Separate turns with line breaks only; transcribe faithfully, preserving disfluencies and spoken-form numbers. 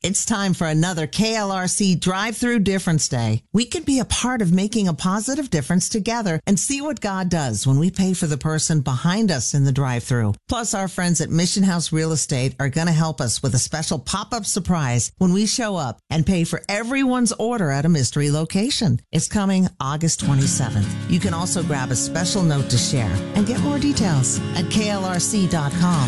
It's time for another K L R C Drive-Through Difference Day. We can be a part of making a positive difference together and see what God does when we pay for the person behind us in the drive-through. Plus, our friends at Mission House Real Estate are going to help us with a special pop-up surprise when we show up and pay for everyone's order at a mystery location. It's coming August twenty-seventh. You can also grab a special note to share and get more details at K L R C dot com.